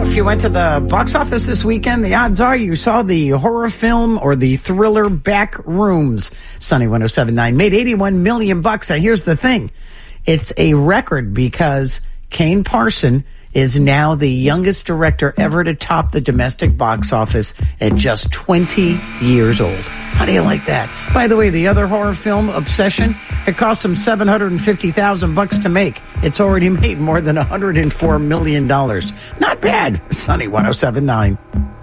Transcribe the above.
if you went to the box office this weekend, the odds are you saw the horror film or the thriller Back Rooms. Sunny 107.9 made $81 million. Now, here's the thing. It's a record because Kane Parson is now the youngest director ever to top the domestic box office at just 20 years old. How do you like that? By the way, the other horror film, Obsession, it cost him $750,000 to make. It's already made more than $104 million. Not bad. Sunny 107.9.